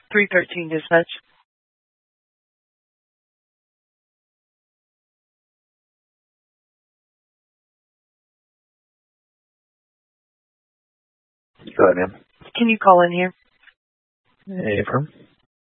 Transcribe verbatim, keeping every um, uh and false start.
three thirteen dispatch. Go ahead, ma'am. Can you call in here? Affirm.